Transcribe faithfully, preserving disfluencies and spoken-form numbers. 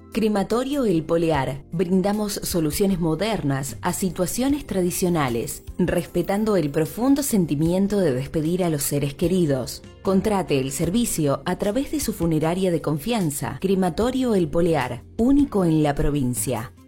Crematorio El Polear. Brindamos soluciones modernas a situaciones tradicionales, respetando el profundo sentimiento de despedir a los seres queridos. Contrate el servicio a través de su funeraria de confianza. Crematorio El Polear, único en la provincia.